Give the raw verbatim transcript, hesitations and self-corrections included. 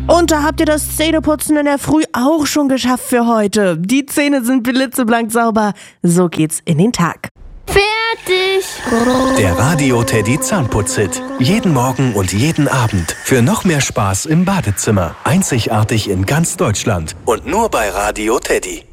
Und da habt ihr das Zähneputzen in der Früh auch schon geschafft für heute. Die Zähne sind blitzeblank sauber. So geht's in den Tag. Fertig. Der Radio Teddy Zahnputz-Hit. Jeden Morgen und jeden Abend. Für noch mehr Spaß im Badezimmer. Einzigartig in ganz Deutschland. Und nur bei Radio Teddy.